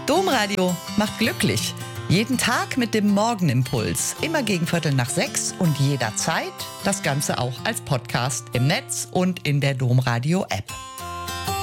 Domradio macht glücklich. Jeden Tag mit dem Morgenimpuls. Immer gegen 5:45 und jederzeit. Das Ganze auch als Podcast im Netz und in der Domradio-App.